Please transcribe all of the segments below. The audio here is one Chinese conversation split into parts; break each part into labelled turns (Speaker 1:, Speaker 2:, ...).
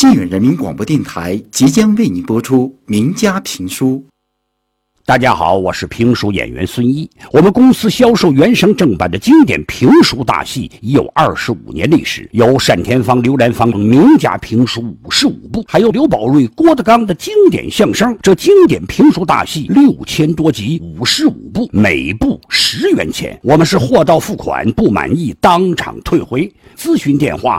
Speaker 1: 靖远人民广播电台即将为你播出名家评书。
Speaker 2: 大家好，我是评书演员孙一。我们公司销售原声正版的经典评书大戏已有25年历史，有单田芳、刘兰芳等名家评书55部，还有刘宝瑞、郭德纲的经典相声。这经典评书大戏6000多集，55部，每部10元钱。我们是货到付款，不满意当场退回。咨询电话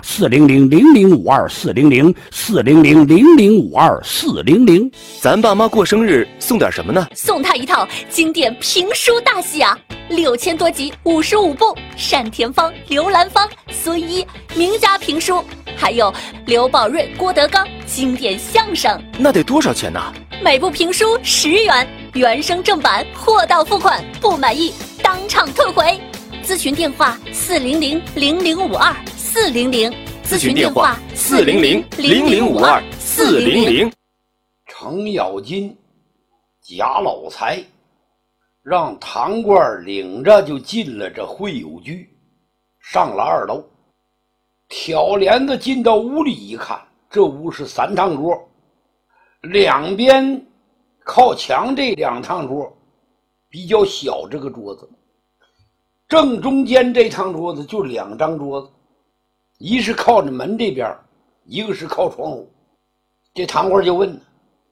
Speaker 2: 400-0052-400，400-0052-400。
Speaker 3: 咱爸妈过生日送点什么呢？
Speaker 4: 送他一套经典评书大戏啊，6000多集，55部，单田芳、刘兰芳、孙一名家评书，还有刘宝瑞、郭德纲经典相声。
Speaker 3: 那得多少钱呢？
Speaker 4: 每部评书10元，原声正版，货到付款，不满意当场退回。咨询电话400-0052-400，
Speaker 3: 咨询电话400-0052-400。
Speaker 5: 程咬金、贾老财让堂倌领着就进了这会友居，上了2楼，挑帘子进到屋里一看，这屋是3趟桌，两边靠墙这2趟桌比较小，这个桌子正中间这趟桌子就2张桌子，一是靠着门这边，一个是靠窗户。这堂倌就问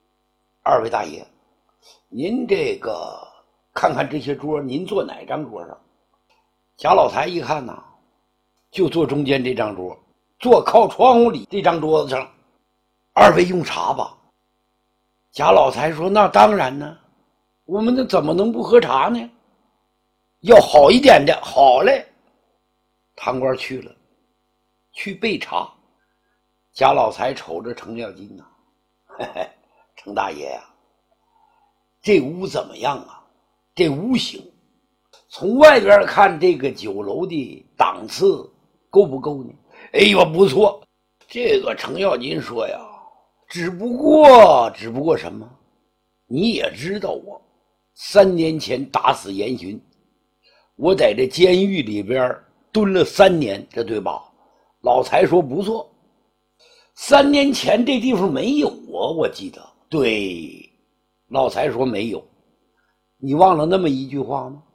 Speaker 5: 2位大爷，您这个看看这些桌，您坐哪张桌上？贾老财一看呐，就坐中间这张桌，坐靠窗户里这张桌子上。2位用茶吧？贾老财说那当然呢，我们那怎么能不喝茶呢？要好一点的。好嘞。堂倌去了，去备茶。贾老财瞅着程咬金呐，嘿嘿，程大爷呀，这屋怎么样啊？这屋行，从外边看这个酒楼的档次够不够呢？哎呦，不错。这个程咬金说呀，只不过什么？你也知道啊，3年前打死严询，我在这监狱里边蹲了3年，这对吧？老财说不错。3年前这地方没有啊，我记得。对，老财说没有。你忘了那么一句话吗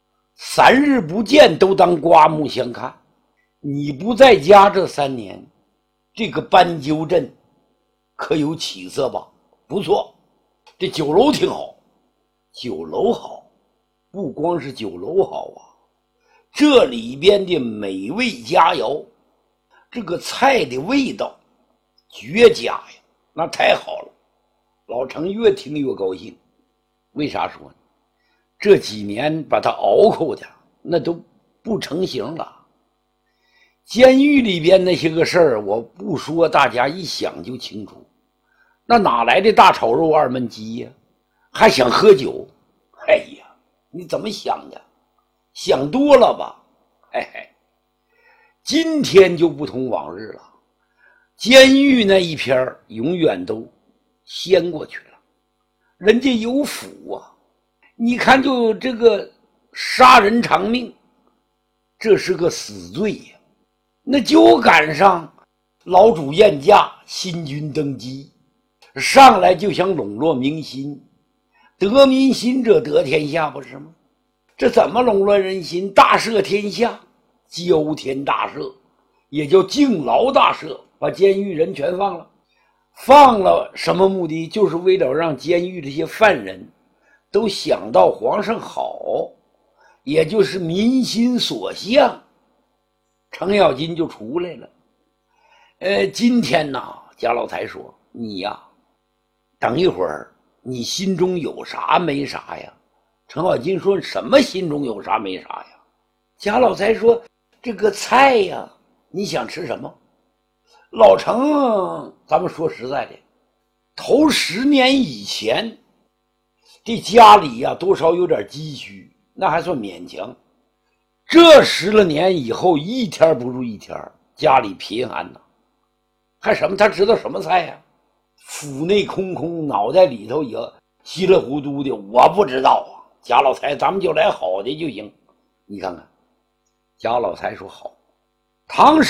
Speaker 5: ？3日不见都当刮目相看。你不在家这3年，这个斑鸠镇可有起色吧？不错。这酒楼挺好。酒楼好，不光是酒楼好啊，这里边的美味佳肴，这个菜的味道绝佳呀，那太好了。老程越听越高兴。为啥说呢？这几年把他熬口的那都不成形了。监狱里边那些个事儿我不说，大家一想就清楚。那哪来的大炒肉2焖鸡呀？还想喝酒？哎呀，你怎么想的？想多了吧？嘿嘿，今天就不同往日了。监狱那一片永远都掀过去了，人家有府啊。你看就这个杀人偿命，这是个死罪呀。那就赶上老主宴驾，新君登基，上来就想笼络民心，得民心者得天下，不是吗？这怎么笼络人心？大赦天下，交天大赦，也叫敬牢大赦，把监狱人全放了。放了什么目的？就是为了让监狱这些犯人都想到皇上好，也就是民心所向。程咬金就出来了。今天呐，贾老财说你呀，等一会儿你心中有啥没啥呀？程咬金说什么心中有啥没啥呀？贾老财说这个菜呀，你想吃什么？老程，咱们说实在的，头10年以前这家里呀多少有点积蓄，那还算勉强。这10来年以后，一天不如一天，家里贫寒呐。还什么？他知道什么菜呀？腹内空空，脑袋里头也稀里糊涂的，我不知道啊。贾老财，咱们就来好的就行。你看看，贾老财说好。唐